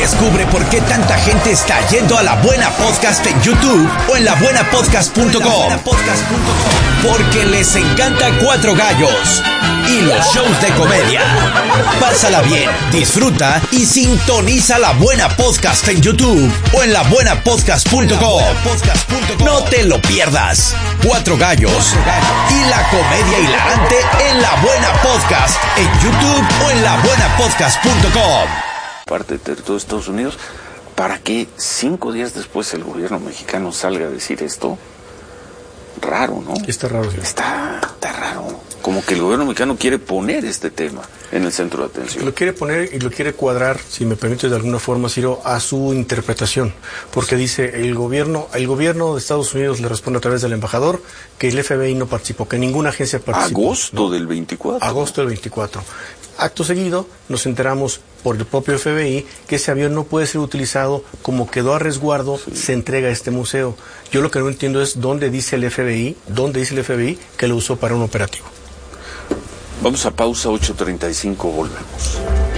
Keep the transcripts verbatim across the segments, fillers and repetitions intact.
Descubre por qué tanta gente está yendo a La Buena Podcast en YouTube o en la buena podcast punto com. Porque les encanta Cuatro Gallos y los shows de comedia. Pásala bien, disfruta y sintoniza La Buena Podcast en YouTube o en la buena podcast punto com. No te lo pierdas. Cuatro Gallos y la comedia hilarante en La Buena Podcast en YouTube o en la buena podcast punto com. Parte del territorio de Estados Unidos, para que cinco días después el gobierno mexicano salga a decir esto. Raro, ¿no? Está raro, sí. Está, está raro. Como que el gobierno mexicano quiere poner este tema en el centro de atención. Lo quiere poner y lo quiere cuadrar, si me permites de alguna forma, Ciro, a su interpretación. Porque dice, el gobierno el gobierno de Estados Unidos le responde a través del embajador que el F B I no participó, que ninguna agencia participó. Agosto ¿no? del veinticuatro. Agosto del veinticuatro. Acto seguido, nos enteramos por el propio F B I que ese avión no puede ser utilizado, como quedó a resguardo, sí. Se entrega a este museo. Yo lo que no entiendo es dónde dice el F B I, dónde dice el F B I que lo usó para un operativo. Vamos a pausa, ocho treinta y cinco, volvemos.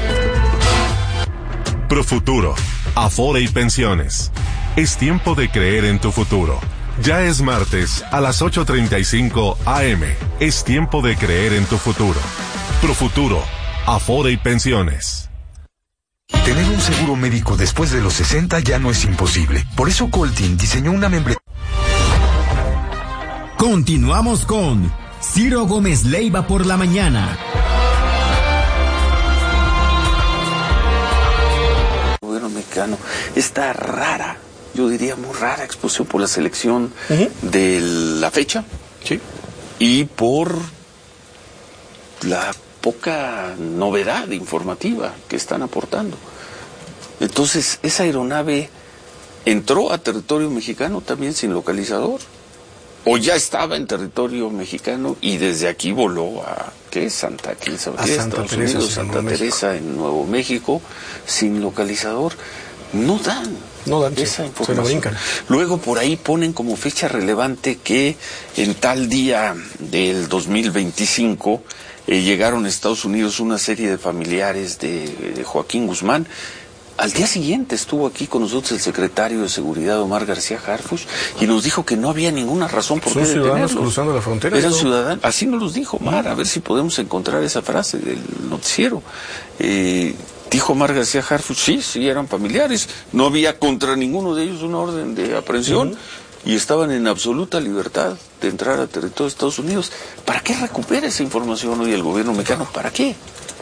Profuturo, Afore y Pensiones. Es tiempo de creer en tu futuro. Ya es martes a las ocho treinta y cinco A M. Es tiempo de creer en tu futuro. Profuturo, Afore y Pensiones. Tener un seguro médico después de los sesenta ya no es imposible. Por eso Coltin diseñó una membresía. Continuamos con Ciro Gómez Leiva por la mañana. El gobierno mexicano está rara, yo diría muy rara, exposición por la selección uh-huh. de la fecha. Sí. Y por la poca novedad informativa que están aportando. Entonces, esa aeronave entró a territorio mexicano también sin localizador, o ya estaba en territorio mexicano y desde aquí voló a ¿qué? Santa, ¿quién sabe qué? Santa Estados Teresa, Unidos, Santa Teresa en Nuevo México, sin localizador. No dan. No dan, esa sí, información. se lo brincan. Luego por ahí ponen como fecha relevante que en tal día del dos mil veinticinco eh, llegaron a Estados Unidos una serie de familiares de, de Joaquín Guzmán. Al día siguiente estuvo aquí con nosotros el secretario de Seguridad, Omar García Harfuch, y nos dijo que no había ninguna razón por qué detenerlos. Son ciudadanos cruzando la frontera. Eran ciudadanos. Así nos los dijo Omar, a ver si podemos encontrar esa frase del noticiero. Eh, dijo Omar García Harfuch, sí, sí, eran familiares. No había contra ninguno de ellos una orden de aprehensión. Uh-huh. Y estaban en absoluta libertad de entrar a territorio de Estados Unidos. ¿Para qué recupera esa información hoy el gobierno mexicano? ¿Para qué?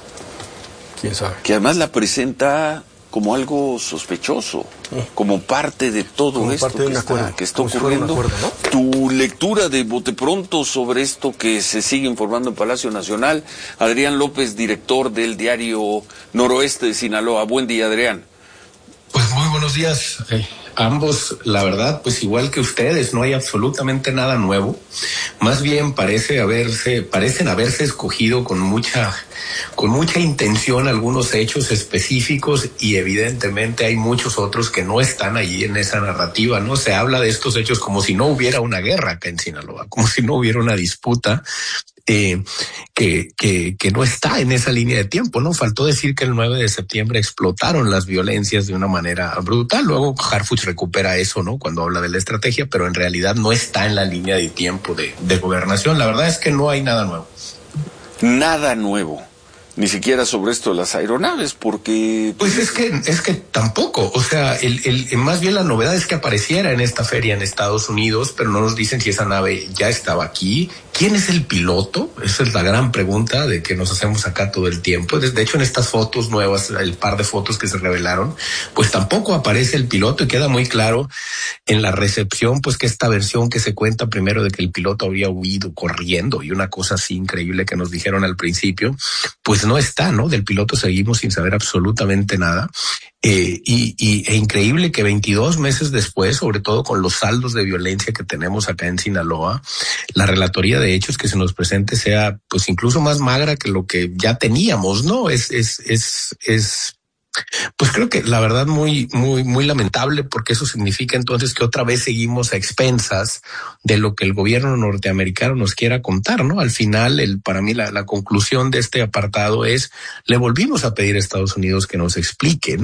¿Quién sabe? Que además la presenta como algo sospechoso, como parte de todo como esto parte de que, acuerdo, está, que está ocurriendo. Acuerdo, ¿no? Tu lectura de bote pronto sobre esto que se sigue informando en Palacio Nacional. Adrián López, director del diario Noroeste de Sinaloa. Buen día, Adrián. Pues muy buenos días. Okay. Ambos, la verdad, pues igual que ustedes, no hay absolutamente nada nuevo. Más bien parece haberse, parecen haberse escogido con mucha, con mucha intención algunos hechos específicos y evidentemente hay muchos otros que no están allí en esa narrativa, ¿no? Se habla de estos hechos como si no hubiera una guerra acá en Sinaloa, como si no hubiera una disputa. Eh, que, que, que no está en esa línea de tiempo, ¿no? Faltó decir que el nueve de septiembre explotaron las violencias de una manera brutal. Luego Harfuch recupera eso, ¿no? Cuando habla de la estrategia, pero en realidad no está en la línea de tiempo de, de gobernación. La verdad es que no hay nada nuevo. Nada nuevo. Ni siquiera sobre esto de las aeronaves, porque... Pues es que es que tampoco, o sea, el, el más bien la novedad es que apareciera en esta feria en Estados Unidos, pero no nos dicen si esa nave ya estaba aquí. ¿Quién es el piloto? Esa es la gran pregunta de que nos hacemos acá todo el tiempo. De hecho, en estas fotos nuevas, el par de fotos que se revelaron, pues tampoco aparece el piloto y queda muy claro en la recepción, pues que esta versión que se cuenta primero de que el piloto habría huido corriendo y una cosa así increíble que nos dijeron al principio, pues no está, ¿no? Del piloto seguimos sin saber absolutamente nada. Eh, y, y e increíble que veintidós meses después, sobre todo con los saldos de violencia que tenemos acá en Sinaloa, la relatoría de hechos que se nos presente sea pues incluso más magra que lo que ya teníamos, ¿no? Es, es, es, es, pues creo que la verdad muy, muy, muy lamentable, porque eso significa entonces que otra vez seguimos a expensas de lo que el gobierno norteamericano nos quiera contar, ¿no? Al final, el, para mí la, la conclusión de este apartado es, le volvimos a pedir a Estados Unidos que nos explique, ¿no?